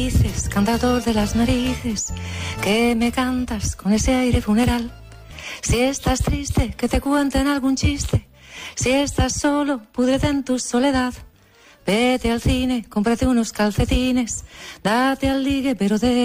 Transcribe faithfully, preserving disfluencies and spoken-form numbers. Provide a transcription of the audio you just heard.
Dices, cantador de las narices, que me cantas con ese aire funeral. Si estás triste, que te cuenten algún chiste. Si estás solo, púdrete en tu soledad. Vete al cine, cómprate unos calcetines, date al ligue, pero de